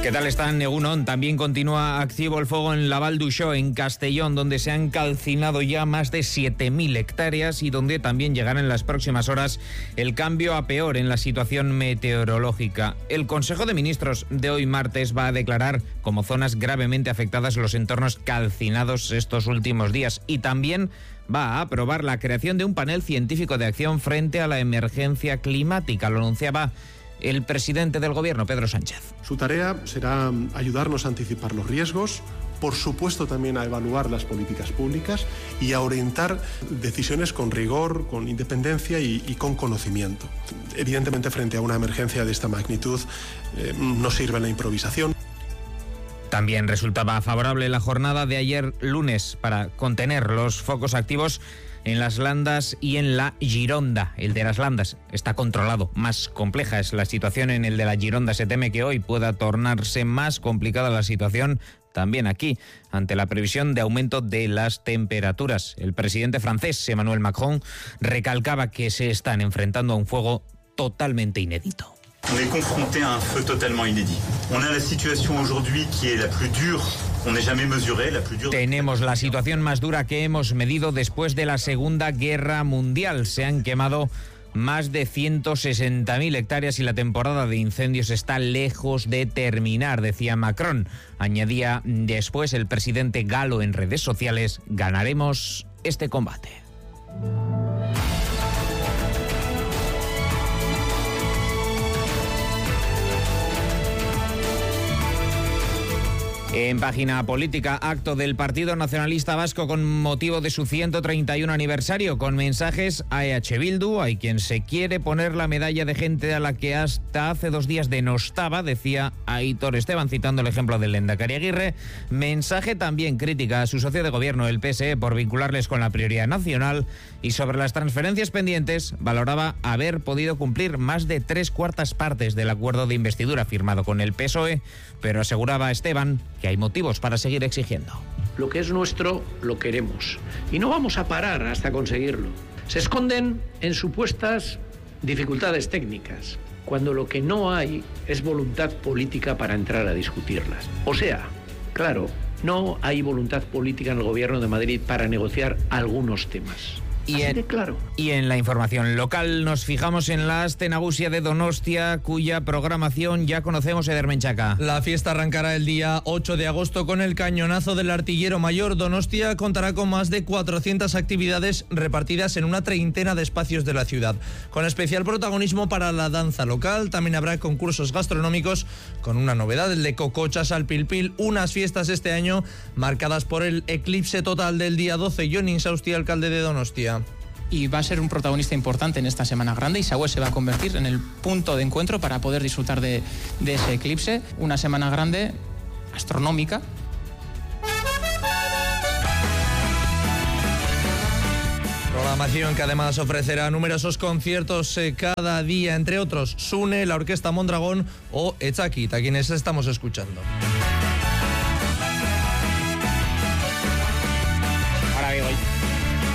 ¿Qué tal están, Egunon? También continúa activo el fuego en la Val d'Uixó, en Castellón, donde se han calcinado ya más de 7.000 hectáreas y donde también llegará en las próximas horas el cambio a peor en la situación meteorológica. El Consejo de Ministros de hoy martes va a declarar como zonas gravemente afectadas los entornos calcinados estos últimos días y también va a aprobar la creación de un panel científico de acción frente a la emergencia climática. Lo anunciaba el presidente del Gobierno, Pedro Sánchez. Su tarea será ayudarnos a anticipar los riesgos, por supuesto también a evaluar las políticas públicas y a orientar decisiones con rigor, con independencia y con conocimiento. Evidentemente, frente a una emergencia de esta magnitud, no sirve la improvisación. También resultaba favorable la jornada de ayer lunes para contener los focos activos en las Landas y en la Gironda. El de las Landas está controlado. Más compleja es la situación en el de la Gironda. Se teme que hoy pueda tornarse más complicada la situación también aquí, ante la previsión de aumento de las temperaturas. El presidente francés, Emmanuel Macron, recalcaba que se están enfrentando a un fuego totalmente inédito. On est confronté à un feu totalement inédit. On a la situation aujourd'hui qui est la plus dure. On n'est jamais mesuré, la plus dure. Tenemos la situación más dura que hemos medido después de la Segunda Guerra Mundial. Se han quemado más de 160.000 hectáreas y la temporada de incendios está lejos de terminar, decía Macron. Añadía después el presidente galo en redes sociales: ganaremos este combate. En página política, acto del Partido Nacionalista Vasco con motivo de su 131 aniversario, con mensajes a EH Bildu. Hay quien se quiere poner la medalla de gente a la que hasta hace 2 días denostaba, decía Aitor Esteban, citando el ejemplo del lehendakari Aguirre. Mensaje también crítica a su socio de gobierno, el PSE, por vincularles con la prioridad nacional. Y sobre las transferencias pendientes, valoraba haber podido cumplir más de 3/4 partes del acuerdo de investidura firmado con el PSOE, pero aseguraba Esteban que hay motivos para seguir exigiendo. Lo que es nuestro lo queremos y no vamos a parar hasta conseguirlo. Se esconden en supuestas dificultades técnicas, cuando lo que no hay es voluntad política para entrar a discutirlas. O sea, claro, no hay voluntad política en el Gobierno de Madrid para negociar algunos temas. Y en la información local nos fijamos en la Aste Nagusia de Donostia, cuya programación ya conocemos, Eder Menchaca. La fiesta arrancará el día 8 de agosto con el cañonazo del Artillero Mayor. Donostia contará con más de 400 actividades repartidas en una treintena de espacios de la ciudad. Con especial protagonismo para la danza local, también habrá concursos gastronómicos con una novedad, el de Cocochas al Pilpil, unas fiestas este año marcadas por el eclipse total del día 12. Jon Insausti, alcalde de Donostia. Y va a ser un protagonista importante en esta Semana Grande. Isagüe se va a convertir en el punto de encuentro para poder disfrutar de ese eclipse. Una Semana Grande astronómica. Programación que además ofrecerá numerosos conciertos cada día, entre otros Sune, la Orquesta Mondragón o Echakit, a quienes estamos escuchando.